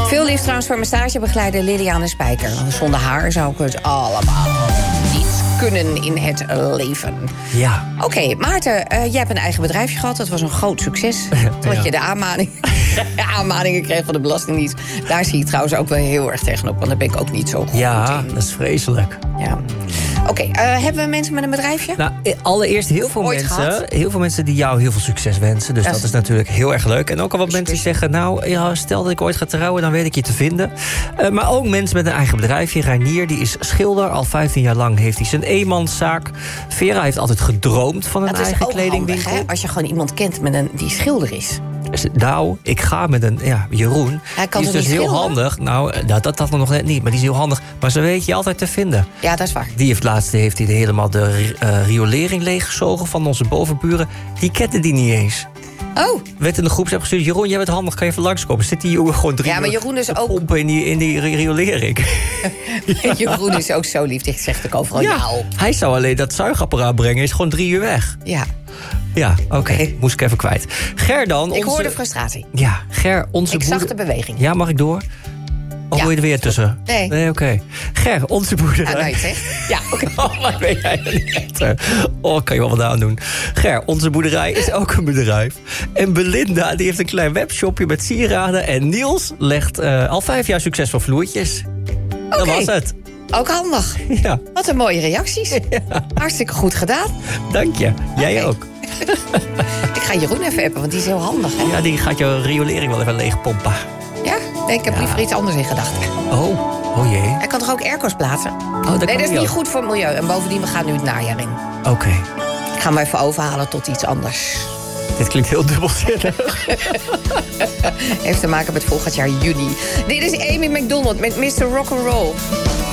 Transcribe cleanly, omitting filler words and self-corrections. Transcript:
Veel liefst trouwens voor mijn stagebegeleider Liliane Spijker. Zonder haar zou ik het allemaal niet kunnen in het leven. Ja. Oké, Maarten, jij hebt een eigen bedrijfje gehad. Dat was een groot succes. Totdat je de aanmaningen kreeg van de Belastingdienst. Daar zie ik trouwens ook wel heel erg tegenop. Want daar ben ik ook niet zo goed Ja, in. dat is vreselijk. Ja. Oké, hebben we mensen met een bedrijfje? Nou, allereerst heel veel mensen die jou heel veel succes wensen. Dus dat is natuurlijk heel erg leuk. En ook al wat mensen die zeggen, nou, ja, stel dat ik ooit ga trouwen, dan weet ik je te vinden. Maar ook mensen met een eigen bedrijfje. Reinier, die is schilder. Al 15 jaar lang heeft hij zijn eenmanszaak. Vera heeft altijd gedroomd van een eigen kledingwinkel. Handig, hè? Als je gewoon iemand kent die schilder is. Nou, ik ga met een Jeroen. Hij kan die is dus heel handig. Nou, dat nog net niet, maar die is heel handig. Maar ze weet je altijd te vinden. Ja, dat is waar. Die heeft hij helemaal de riolering leeggezogen van onze bovenburen. Die kende die niet eens. Oh. Werd in de groepsapp gestuurd. Jeroen, jij bent handig, kan je even langskomen? Zit die jongen gewoon 3 uur maar Jeroen is ook pompen in die riolering? Jeroen is ook zo lief. Die zegt ook overal ja op. Hij zou alleen dat zuigapparaat brengen. Is gewoon 3 uur weg. Ja. Ja, oké. Moest ik even kwijt. Ger dan. Ik hoor de frustratie. Ja, Ger, onze Ik zag de beweging. Ja, mag ik door? Of wil je er weer tussen? Nee. Oké. Ger, onze boerderij. Ja, nou, je zegt. Ja, oké. Oh, maar ben jij niet. Kan je wel wat aan doen. Ger, onze boerderij is ook een bedrijf. En Belinda, die heeft een klein webshopje met sieraden. En Niels legt al 5 jaar succesvol vloertjes. Dat was het. Ook handig. Ja. Wat een mooie reacties. Ja. Hartstikke goed gedaan. Dank je. Jij ook. Ik ga Jeroen even appen, want die is heel handig. Hè? Ja, die gaat jouw riolering wel even leeg pompen. Ja? Nee, ik heb liever iets anders in gedachten. Oh jee. Hij kan toch ook airco's plaatsen? Nee, dat is niet goed voor het milieu. En bovendien, we gaan nu het najaar in. Oké. Ik ga hem even overhalen tot iets anders. Dit klinkt heel dubbelzinnig. Heeft te maken met volgend jaar juni. Dit is Amy McDonald met Mr. Rock'n'Roll.